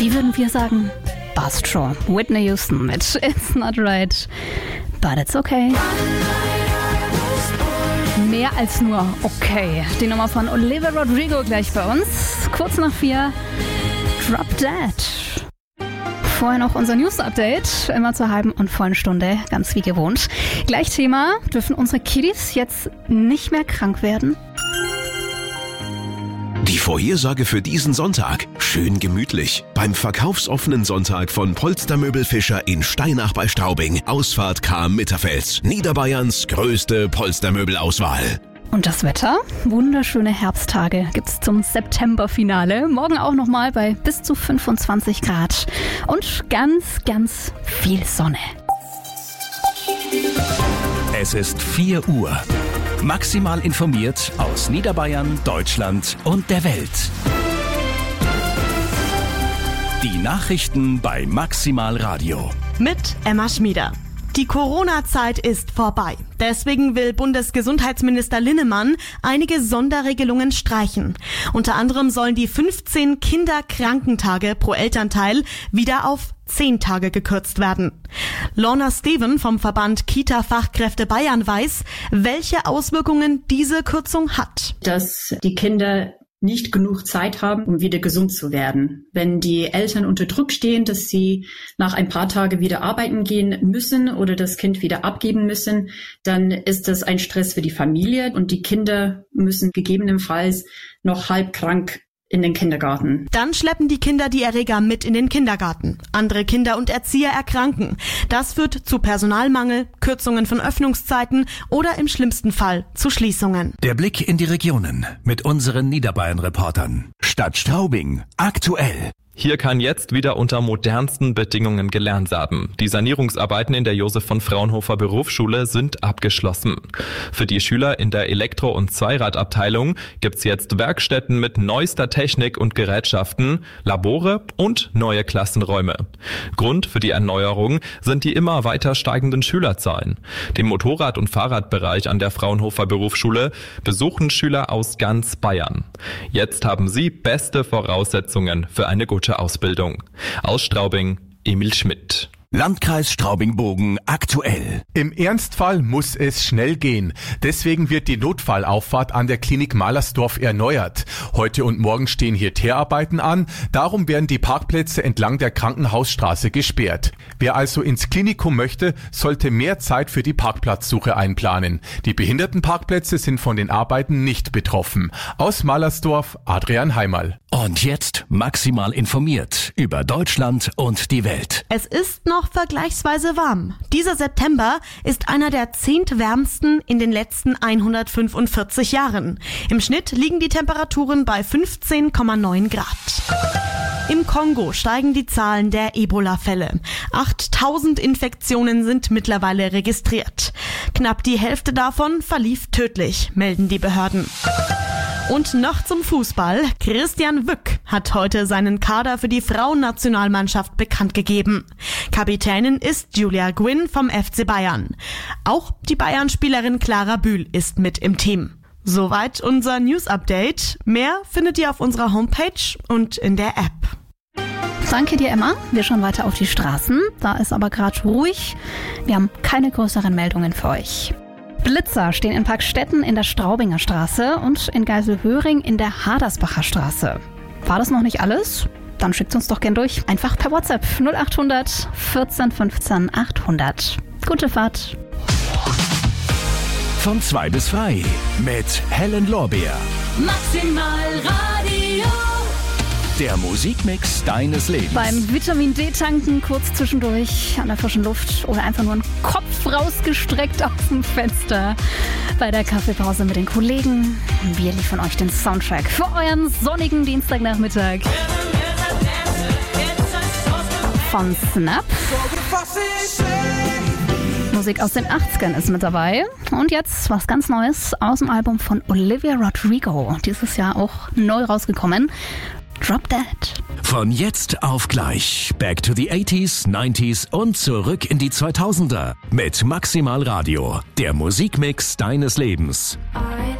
Wie würden wir sagen? Passt schon. Whitney Houston mit It's Not Right, But It's Okay. Mehr als nur okay. Die Nummer von Olivia Rodrigo gleich bei uns. Kurz nach 4. Drop Dead. Vorher noch unser News-Update. Immer zur halben und vollen Stunde. Ganz wie gewohnt. Gleich Thema. Dürfen unsere Kiddies jetzt nicht mehr krank werden? Die Vorhersage für diesen Sonntag. Schön gemütlich. Beim verkaufsoffenen Sonntag von Polstermöbel Fischer in Steinach bei Straubing. Ausfahrt Cham-Mitterfels. Niederbayerns größte Polstermöbelauswahl. Und das Wetter? Wunderschöne Herbsttage gibt's zum Septemberfinale. Morgen auch nochmal bei bis zu 25 Grad. Und ganz, ganz viel Sonne. Es ist 4 Uhr. Maximal informiert aus Niederbayern, Deutschland und der Welt. Die Nachrichten bei Maximal Radio. Mit Emma Schmieder. Die Corona-Zeit ist vorbei. Deswegen will Bundesgesundheitsminister Linnemann einige Sonderregelungen streichen. Unter anderem sollen die 15 Kinderkrankentage pro Elternteil wieder auf 10 Tage gekürzt werden. Lorna Steven vom Verband Kita-Fachkräfte Bayern weiß, welche Auswirkungen diese Kürzung hat. Dass die Kinder nicht genug Zeit haben, um wieder gesund zu werden. Wenn die Eltern unter Druck stehen, dass sie nach ein paar Tagen wieder arbeiten gehen müssen oder das Kind wieder abgeben müssen, dann ist das ein Stress für die Familie und die Kinder müssen gegebenenfalls noch halb krank in den Kindergarten. Dann schleppen die Kinder die Erreger mit in den Kindergarten. Andere Kinder und Erzieher erkranken. Das führt zu Personalmangel, Kürzungen von Öffnungszeiten oder im schlimmsten Fall zu Schließungen. Der Blick in die Regionen mit unseren Niederbayern-Reportern. Stadt Straubing. Aktuell. Hier kann jetzt wieder unter modernsten Bedingungen gelernt werden. Die Sanierungsarbeiten in der Josef von Fraunhofer Berufsschule sind abgeschlossen. Für die Schüler in der Elektro- und Zweiradabteilung gibt's jetzt Werkstätten mit neuester Technik und Gerätschaften, Labore und neue Klassenräume. Grund für die Erneuerung sind die immer weiter steigenden Schülerzahlen. Den Motorrad- und Fahrradbereich an der Fraunhofer Berufsschule besuchen Schüler aus ganz Bayern. Jetzt haben sie beste Voraussetzungen für eine gute Ausbildung. Aus Straubing, Emil Schmidt. Landkreis Straubing-Bogen aktuell. Im Ernstfall muss es schnell gehen. Deswegen wird die Notfallauffahrt an der Klinik Malersdorf erneuert. Heute und morgen stehen hier Teerarbeiten an. Darum werden die Parkplätze entlang der Krankenhausstraße gesperrt. Wer also ins Klinikum möchte, sollte mehr Zeit für die Parkplatzsuche einplanen. Die Behindertenparkplätze sind von den Arbeiten nicht betroffen. Aus Malersdorf, Adrian Heimerl. Und jetzt maximal informiert über Deutschland und die Welt. Es ist noch vergleichsweise warm. Dieser September ist einer der 10. wärmsten in den letzten 145 Jahren. Im Schnitt liegen die Temperaturen bei 15,9 Grad. Im Kongo steigen die Zahlen der Ebola-Fälle. 8000 Infektionen sind mittlerweile registriert. Knapp die Hälfte davon verlief tödlich, melden die Behörden. Und noch zum Fußball. Christian Wück hat heute seinen Kader für die Frauennationalmannschaft bekannt gegeben. Kapitänin ist Julia Gwynn vom FC Bayern. Auch die Bayern-Spielerin Clara Bühl ist mit im Team. Soweit unser News-Update. Mehr findet ihr auf unserer Homepage und in der App. Danke dir, Emma. Wir schauen weiter auf die Straßen. Da ist aber gerade ruhig. Wir haben keine größeren Meldungen für euch. Blitzer stehen in Parkstetten in der Straubinger Straße und in Geiselhöring in der Hadersbacher Straße. War das noch nicht alles? Dann schickt uns doch gern durch. Einfach per WhatsApp 0800 14 15 800. Gute Fahrt. Von 2 bis 3 mit Helen Lorbeer. Maximal Radio. Der Musikmix deines Lebens. Beim Vitamin D tanken kurz zwischendurch an der frischen Luft oder einfach nur einen Kopf rausgestreckt aus dem Fenster. Bei der Kaffeepause mit den Kollegen. Wir liefern euch den Soundtrack für euren sonnigen Dienstagnachmittag. Von Snap. Musik aus den 80ern ist mit dabei. Und jetzt was ganz Neues aus dem Album von Olivia Rodrigo. Dieses Jahr auch neu rausgekommen. Drop Dead. Von jetzt auf gleich. Back to the 80s, 90s und zurück in die 2000er. Mit Maximal Radio. Der Musikmix deines Lebens. I